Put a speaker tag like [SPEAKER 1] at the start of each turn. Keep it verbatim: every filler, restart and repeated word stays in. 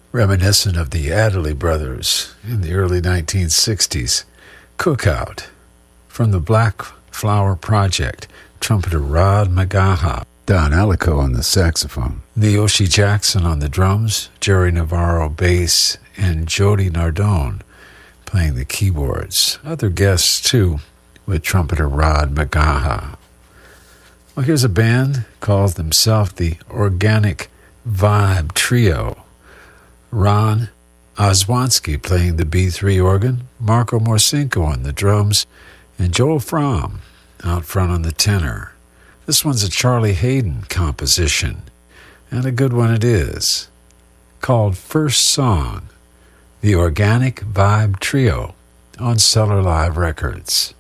[SPEAKER 1] reminiscent of the Adderley Brothers in the early nineteen sixties. Cookout from the Black Flower Project, trumpeter Rod Magaha.
[SPEAKER 2] Don Ellico on the saxophone.
[SPEAKER 1] Leoshi Jackson on the drums, Jerry Navarro bass, and Jody Nardone playing the keyboards. Other guests, too, with trumpeter Rod Magaha. Well, here's a band called themselves the Organic Vibe Trio. Ron Oswansky playing the B three organ, Marco Morcinko on the drums, and Joel Fromm out front on the tenor. This one's a Charlie Hayden composition, and a good one it is, called First Song, the Organic Vibe Trio on Stellar Live Records.